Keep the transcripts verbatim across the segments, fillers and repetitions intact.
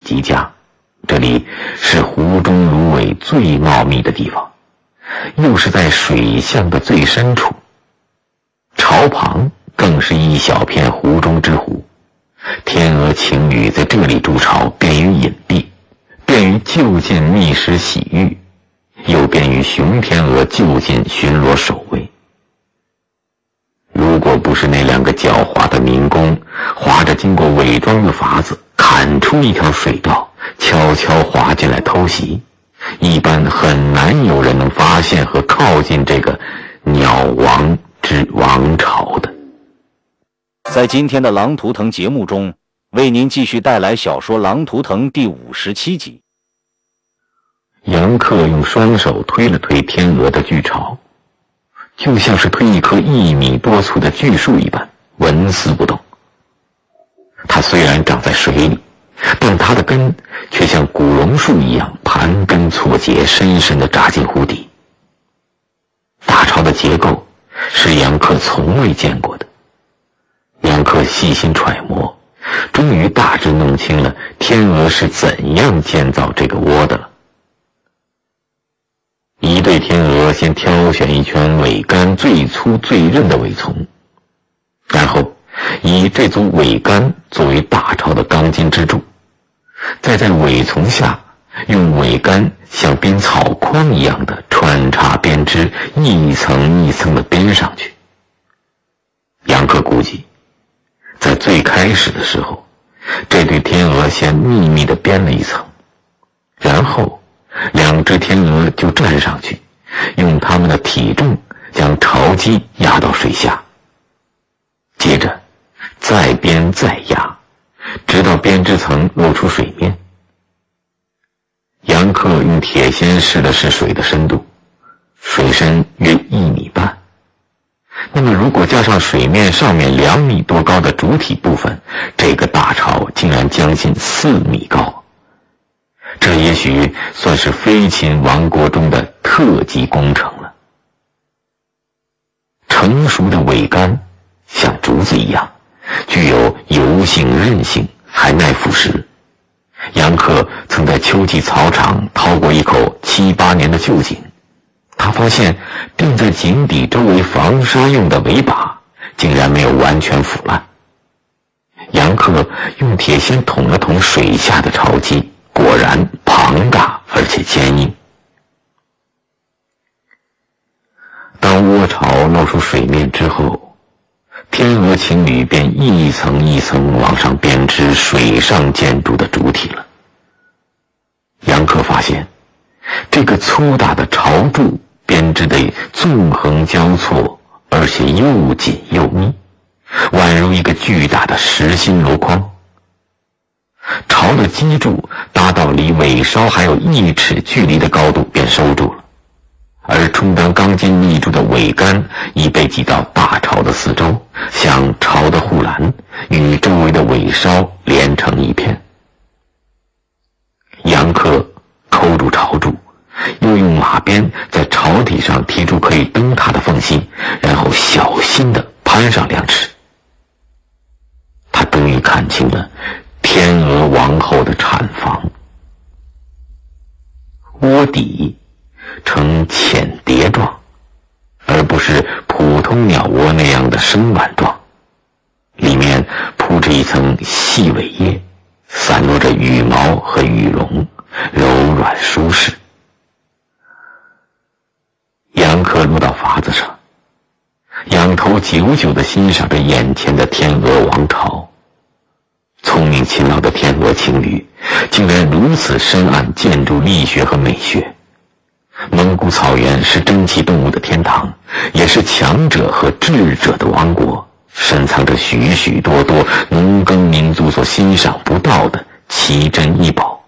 极佳，这里是湖中芦苇最茂密的地方，又是在水巷的最深处，潮旁更是一小片湖中之湖。天鹅情侣在这里筑巢，便于隐蔽，便于就近觅食洗浴，又便于雄天鹅就近巡逻守卫。如果不是那两个狡猾的民工划着经过伪装的筏子砍出一条水道，悄悄滑进来偷袭，一般很难有人能发现和靠近这个鸟王之王朝的。 在今天的《狼图腾》节目中，为您继续带来小说《狼图腾》第五十七集。 杨克用双手推了推天鹅的巨巢，就像是推一棵一米多粗的巨树一般，纹丝不动。它虽然长在水里，但它的根却像古榕树一样盘根错节，深深地扎进湖底。大巢的结构是杨克从未见过的。杨克细心揣摩，终于大致弄清了天鹅是怎样建造这个窝的了。一对天鹅先挑选一圈尾杆最粗最韧的尾丛，然后以这组尾杆作为大巢的钢筋支柱，再在尾丛下用尾杆像编草筐一样的穿插编织，一层一层的编上去。杨克估计，在最开始的时候，这对天鹅先秘密地编了一层，然后两只天鹅就站上去，用它们的体重将巢基压到水下，接着再编再压，直到编织层露出水面。杨克用铁锨试了试水的深度，水深约一米半。那么如果加上水面上面两米多高的主体部分，这个大巢竟然将近四米高。这也许算是飞禽王国中的特级工程了。成熟的尾杆像竹子一样，具有油性韧性，还耐腐蚀。杨克曾在秋季草场掏过一口七八年的旧井，他发现钉在井底周围防沙用的尾把竟然没有完全腐烂。杨克用铁锨捅了捅水下的巢基，果然庞大而且坚硬。当窝巢露出水面之后，天鹅情侣便一层一层往上编织水上建筑的主体了。杨克发现，这个粗大的巢柱编织得纵横交错，而且又紧又密，宛如一个巨大的实心箩筐。巢的基柱达到离尾梢还有一尺距离的高度便收住了，而充当钢筋立柱的尾杆已被挤到大巢的四周，像巢的护栏，与周围的尾梢连成一片。杨克抠住巢柱，又用马鞭在巢体上踢出可以灯塔的缝隙，然后小心地攀上两尺。他终于看清了天鹅王后的产房。窝底呈浅碟状，而不是普通鸟窝那样的深碗状，里面铺着一层细尾叶，散落着羽毛和羽绒，柔软舒适。杨克落到筏子上，仰头久久地欣赏着眼前的天鹅王朝。聪明勤劳的天鹅情侣竟然如此深谙建筑力学和美学。蒙古草原是珍奇动物的天堂，也是强者和智者的王国，深藏着许许多多农耕民族所欣赏不到的奇珍异宝。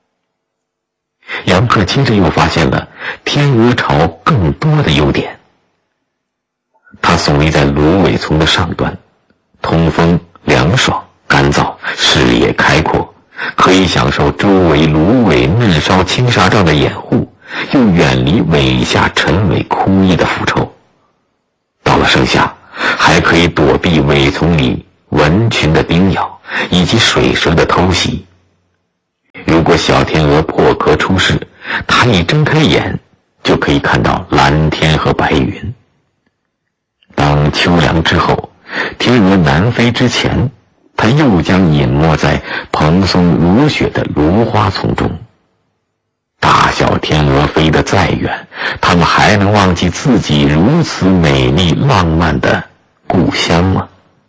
杨克接着又发现了天鹅巢更多的优点。它耸立在芦苇丛的上端，通风凉爽干燥，视野开阔，可以享受周围芦苇嫩梢青纱帐的掩护，又远离尾下沉尾枯叶的腐臭。到了盛夏，还可以躲避苇丛里蚊群的叮咬以及水蛇的偷袭。 如果小天鹅破壳出世，他一睁开眼就可以看到蓝天和白云。当秋凉之后，天鹅南飞之前，它又将隐没在蓬松如雪的芦花丛中。大小天鹅飞得再远，它们还能忘记自己如此美丽浪漫的故乡吗？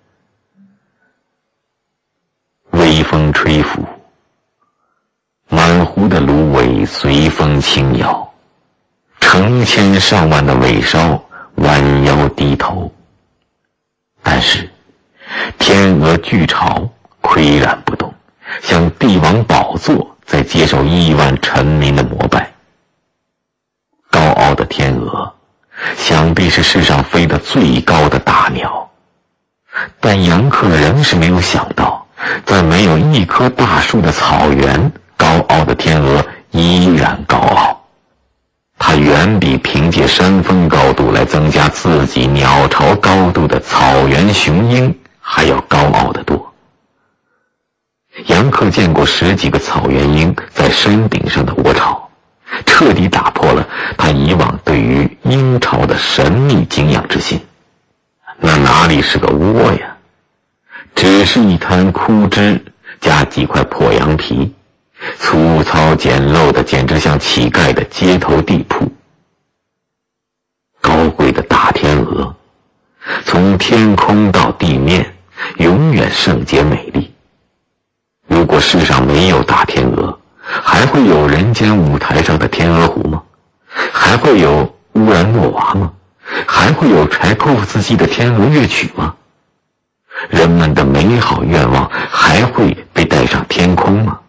微风吹拂，满湖的芦苇随风轻摇，成千上万的尾梢弯腰低头。但是天鹅巨巢岿然不动，像帝王宝座在接受亿万臣民的膜拜。高傲的天鹅想必是世上飞得最高的大鸟，但杨克仍是没有想到，在没有一棵大树的草原，高傲的天鹅依然高傲。它远比凭借山峰高度来增加自己鸟巢高度的草原雄鹰还要高傲得多。杨克见过十几个草原鹰在山顶上的窝巢，彻底打破了他以往对于鹰巢的神秘敬仰之心。那哪里是个窝呀，只是一滩枯枝加几块破羊皮，粗糙简陋的简直像乞丐的街头地铺。高贵的大天鹅从天空到地面永远圣洁美丽。如果世上没有大天鹅，还会有人间舞台上的天鹅湖吗？还会有乌兰诺娃吗？还会有柴可夫斯基的天鹅乐曲吗？人们的美好愿望还会被带上天空吗？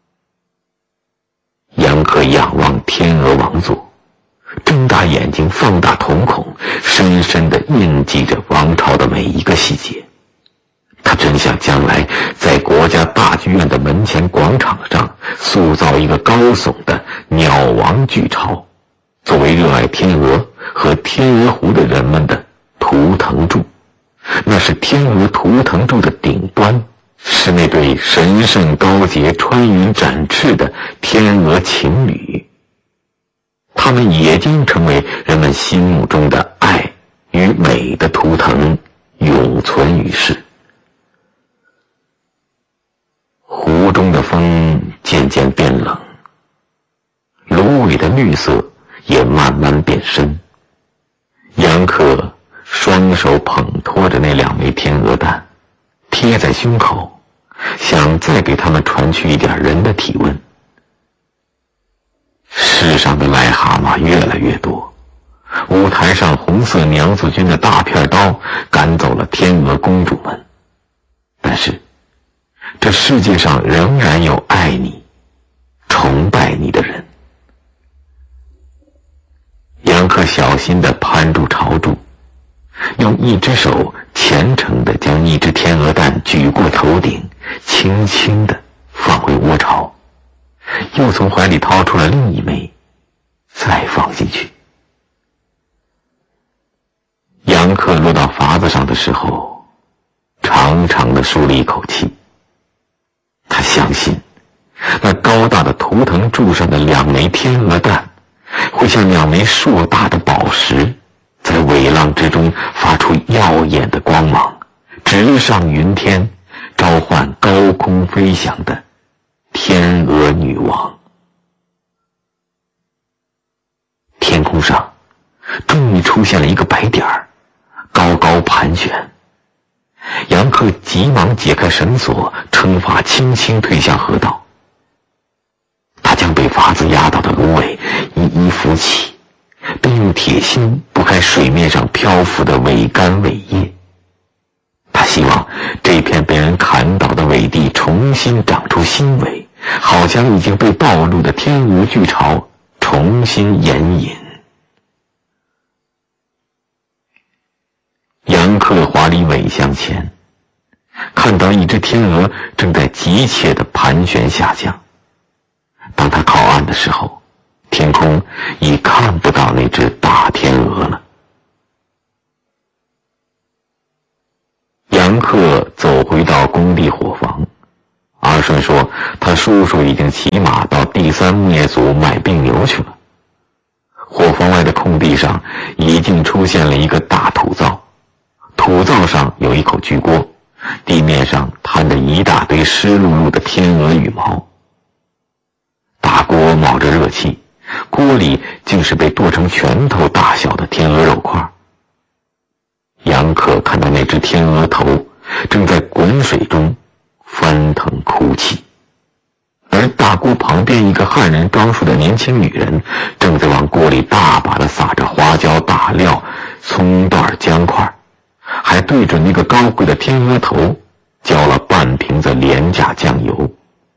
杨克仰望天鹅王座，睁大眼睛，放大瞳孔，深深地印记着王朝的每一个细节。他真想将来在国家大剧院的门前广场上塑造一个高耸的鸟王巨巢，作为热爱天鹅和天鹅湖的人们的图腾柱。那是天鹅图腾柱的顶端，是那对神圣高洁穿云展翅的天鹅情侣。他们也将成为人们心目中的爱与美的图腾，永存于世。湖中的风渐渐变冷，芦苇的绿色也慢慢变深。杨克双手捧托着那两枚天鹅蛋，贴在胸口，想再给他们传去一点人的体温。世上的癞蛤蟆越来越多，舞台上红色娘子军的大片刀赶走了天鹅公主们，但是这世界上仍然有爱你、崇拜你的人。杨克小心地攀住巢柱，用一只手虔诚地将一只天鹅蛋举过头顶，轻轻地放回窝巢，又从怀里掏出了另一枚，再放进去。杨克落到筏子上的时候，长长地舒了一口气。他相信那高大的图腾柱上的两枚天鹅蛋会像两枚硕大的宝石，在尾浪之中发出耀眼的光芒，直上云天，召唤高空飞翔的天鹅女王。天空上终于出现了一个白点儿，高高盘旋。杨克急忙解开绳索，撑筏轻轻推向河道。他将被筏子压倒的芦苇一一扶起，并用铁心拨开水面上漂浮的苇干苇叶。他希望这片被人砍倒的苇地重新长出新苇，好将已经被暴露的天鹅巨巢重新掩引。杨克划离苇向前，看到一只天鹅正在急切地盘旋下降。当他靠岸的时候，天空已看不到那只大天鹅了。杨克走回到工地伙房， 二顺说他叔叔已经骑马到第三牧业组买病牛去了。伙房外的空地上已经出现了一个大土灶，土灶上有一口巨锅，地面上摊着一大堆湿漉漉的天鹅羽毛。大锅冒着热气，锅里竟是被剁成拳头大小的天鹅肉块。杨克看到那只天鹅头正在滚水中翻腾哭泣，而大锅旁边一个汉人装束的年轻女人正在往锅里大把的撒着花椒、大料、葱段、姜块，还对准那个高贵的天鹅头浇了半瓶子廉价酱油。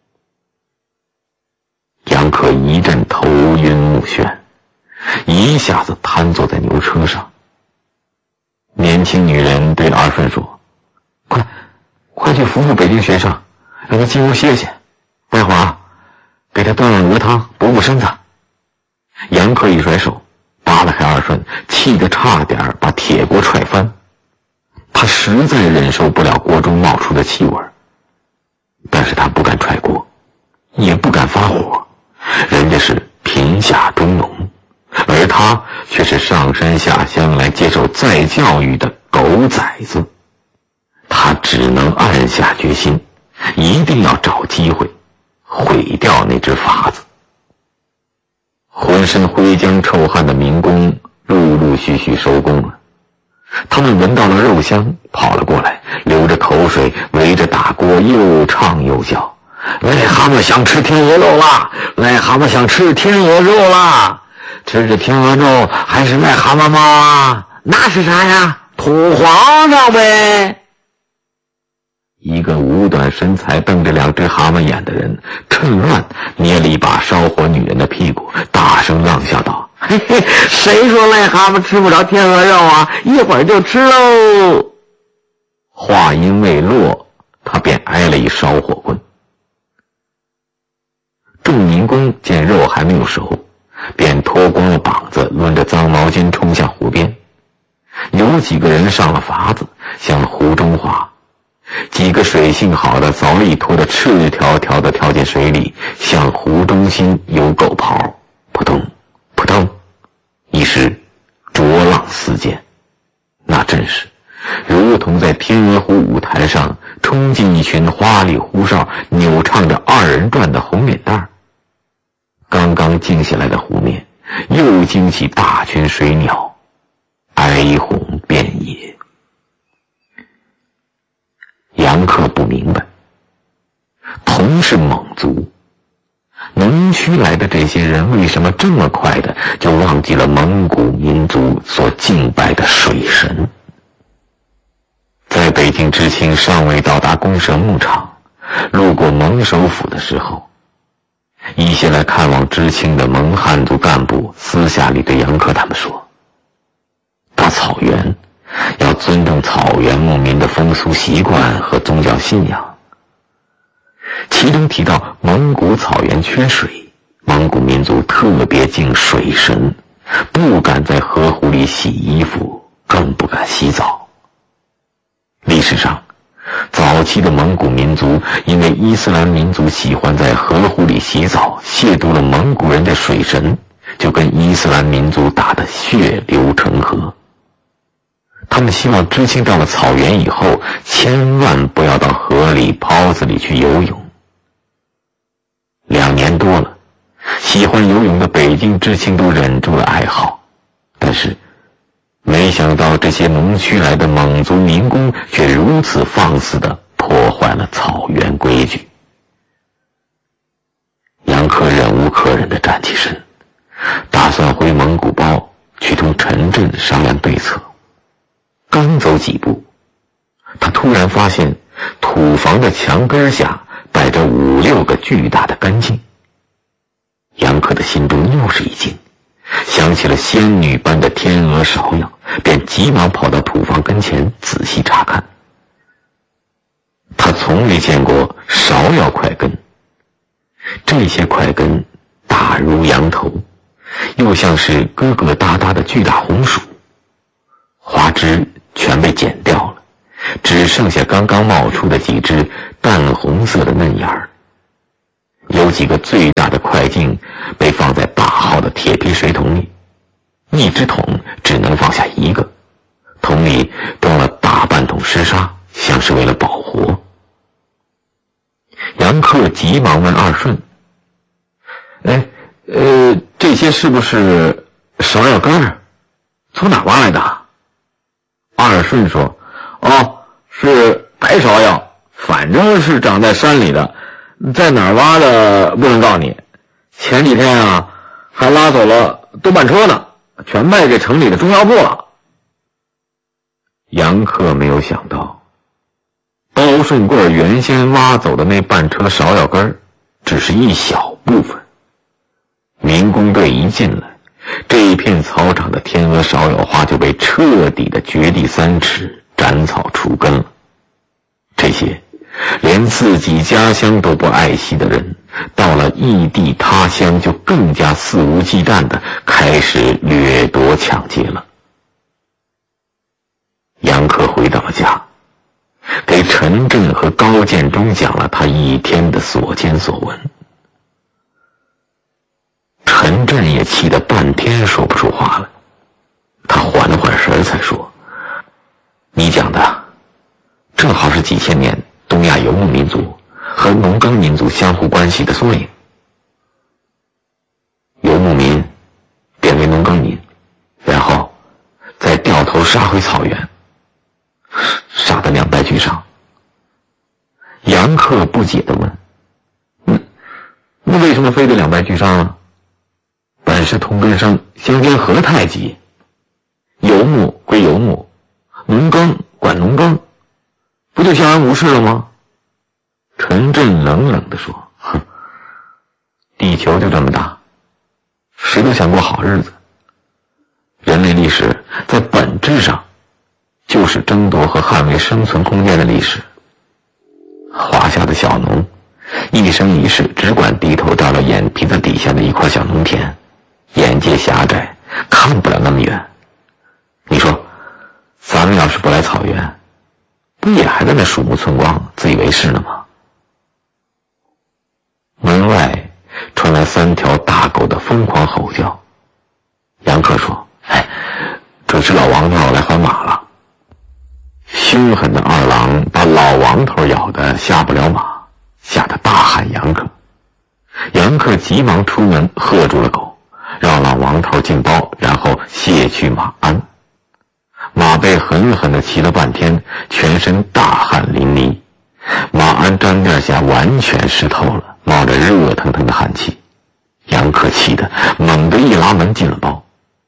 杨克一阵头晕目眩，一下子瘫坐在牛车上。年轻女人对二顺说：快快去扶扶北京学生，让他进屋歇歇，待会儿啊给他端碗鹅汤补补身子。杨克一甩手扒拉开二顺，气得差点把铁锅踹翻。他实在忍受不了锅中冒出的气味，但是他不敢踹锅，也不敢发火，人家是贫下中农，而他却是上山下乡来接受再教育的狗崽子。他只能暗下决心，一定要找机会毁掉那只筏子。浑身灰浆臭汗的民工陆陆续续收工了，他们闻到了肉香，跑了过来，流着口水，围着大锅又唱又叫：癞蛤蟆想吃天鹅肉啦！癞蛤蟆想吃天鹅肉啦！吃着天鹅肉还是癞蛤蟆吗？那是啥呀？土皇上呗！一个五短身材瞪着两只蛤蟆眼的人趁乱捏了一把烧火女人的屁股，大声浪笑道：嘿嘿，谁说癞蛤蟆吃不着天鹅肉啊？一会儿就吃喽！话音未落，他便挨了一烧火棍。众民工见肉还没有熟，便脱光了膀子，抡着脏毛巾冲向湖边。有几个人上了筏子，向湖中滑，几个水性好的早已拖得赤条条的跳进水里，向湖中心游狗刨，扑通扑通，一时浊浪四溅。那真是如同在天鹅湖舞台上冲进一群花里胡哨扭唱着二人转的红脸蛋儿。刚刚静下来的湖面又惊起大群水鸟，哀鸿遍野。杨克不明白，同是蒙族，农区来的这些人为什么这么快的就忘记了蒙古民族所敬拜的水神？在北京知青尚未到达公社牧场，路过蒙首府的时候，一些来看望知青的蒙汉族干部私下里对杨克他们说，到草原要尊重草原牧民的风俗习惯和宗教信仰。其中提到蒙古草原缺水，蒙古民族特别敬水神，不敢在河湖里洗衣服，更不敢洗澡。历史上早期的蒙古民族因为伊斯兰民族喜欢在河湖里洗澡，亵渎了蒙古人的水神，就跟伊斯兰民族打得血流成河。他们希望知青到了草原以后千万不要到河里泡子里去游泳。两年多了，喜欢游泳的北京知青都忍住了爱好，但是没想到这些农区来的蒙族民工却如此放肆地破坏了草原规矩。杨克忍无可忍地站起身，打算回蒙古包去同陈震商量对策。刚走几步，他突然发现土房的墙根下摆着五六个巨大的干茎。杨克的心中又是一惊，想起了仙女般的天鹅芍药，便急忙跑到土房跟前仔细查看。他从未见过芍药块根，这些块根大如羊头，又像是疙疙瘩瘩的巨大红薯，花枝全被剪掉了，只只剩下刚刚冒出的几只淡红色的嫩芽儿。有几个最大的块茎被放在大号的铁皮水桶里，一只桶只能放下一个，桶里装了大半桶湿沙，像是为了保活。杨克急忙问二顺：“哎，呃，这些是不是芍药干儿？从哪挖来的？”二顺说：“哦，是白芍药，反正是长在山里的，在哪儿挖的不能告诉你。前几天啊，还拉走了多半车呢，全卖给城里的中药铺了。”杨克没有想到，包顺贵原先挖走的那半车芍药根只是一小部分。民工队一进来，这一片草场的天鹅芍药花就被彻底的掘地三尺，斩草除根了。这些连自己家乡都不爱惜的人，到了异地他乡就更加肆无忌惮的开始掠夺抢劫了。杨克回到了家，给陈震和高建中讲了他一天的所见所闻。陈震也气得半天说不出话来，他缓了缓神才说：“你讲的正好是几千年东亚游牧民族和农耕民族相互关系的缩影。游牧民变为农耕民，然后再掉头杀回草原，杀得两败俱伤。”杨克不解地问：“那那为什么非得两败俱伤啊？本是同根生，相煎何太急？游牧归游牧，农耕管农耕，不就相安无事了吗？”陈震冷冷地说：“哼，地球就这么大，谁都想过好日子。人类历史在本质上就是争夺和捍卫生存空间的历史。华夏的小农一生一世只管低头到了眼皮子底下的一块小农田，眼界狭窄，看不了那么远。你说咱们要是不来草原，不也还在那鼠目寸光自以为是呢吗？”门外传来三条大狗的疯狂吼叫。杨克说：“哎，这是老王头来还马了。”凶狠的二郎把老王头咬得下不了马，吓得大喊杨克。杨克急忙出门喝住了狗，让老王头进包，然后卸去马鞍。马被狠狠地骑了半天，全身大汗淋漓，马鞍毡垫下完全湿透了，冒着热腾腾的汗气。杨克气得猛地一拉门进了包。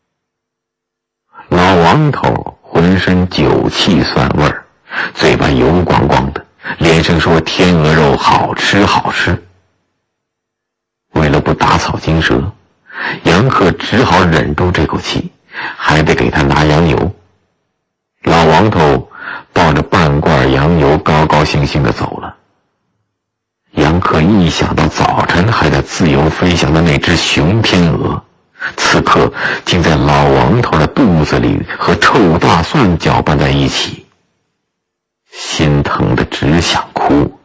老王头浑身酒气酸味儿，嘴巴油光光的，连声说天鹅肉好吃好吃。为了不打草惊蛇，杨克只好忍住这口气，还得给他拿羊油。老王头抱着半罐羊油高高兴兴地走了。杨克一想到早晨还在自由飞翔的那只雄天鹅，此刻竟在老王头的肚子里和臭大蒜搅拌在一起，心疼得只想哭。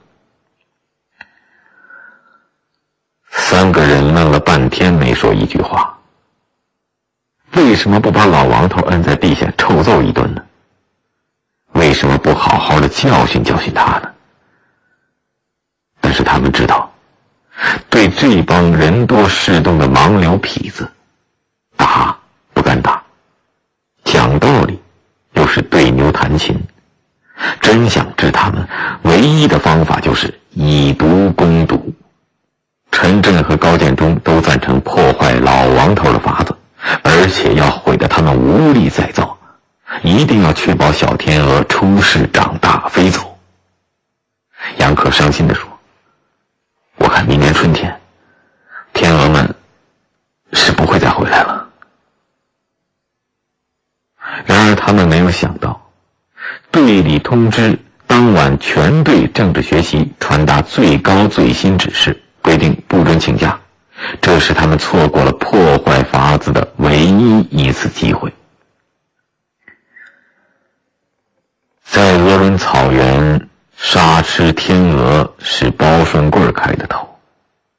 三个人愣了半天没说一句话。为什么不把老王头摁在地下臭揍一顿呢？为什么不好好的教训教训他呢？但是他们知道，对这帮人多势众的盲流痞子，打不敢打，讲道理又是对牛弹琴，真想治他们，唯一的方法就是以毒攻毒。陈震和高建中都赞成破坏老王头的法子，而且要毁得他们无力再造，一定要确保小天鹅出世长大飞走。杨克伤心地说：“我看明年春天，天鹅们是不会再回来了。”然而他们没有想到，队里通知当晚全队政治学习，传达最高最新指示，规定不准请假，这使他们错过了破坏法子的唯一一次机会。 在鄂伦草原，沙吃天鹅是包顺贵开的头。